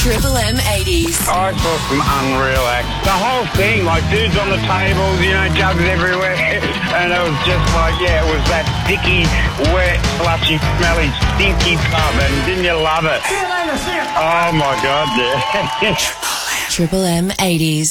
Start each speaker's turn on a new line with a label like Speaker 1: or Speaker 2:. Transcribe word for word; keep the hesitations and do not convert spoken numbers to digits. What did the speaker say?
Speaker 1: Triple M eighties.
Speaker 2: I saw some unreal acts. The whole thing, like dudes on the tables, you know, jugs everywhere. And it was just like, yeah, it was that sticky, wet, slushy, smelly, stinky pub. And didn't you love it? Oh, my God, yeah.
Speaker 1: Triple M eighties.